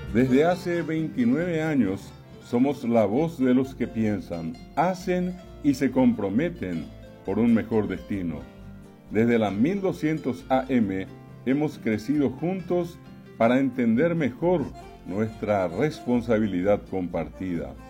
Desde hace 29 años somos la voz de los que piensan, hacen y se comprometen por un mejor destino. Desde la 1200 AM hemos crecido juntos para entender mejor nuestra responsabilidad compartida.